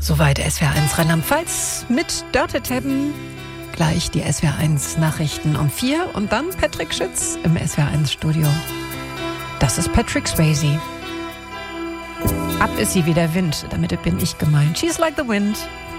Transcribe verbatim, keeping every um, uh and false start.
Soweit S W R eins Rheinland-Pfalz mit Dörte Tebben. Gleich die S W R eins Nachrichten um vier und dann Patrick Schütz im S W R eins Studio. Das ist Patrick Swayze. Ab ist sie wie der Wind, damit bin ich gemeint. She's like the wind.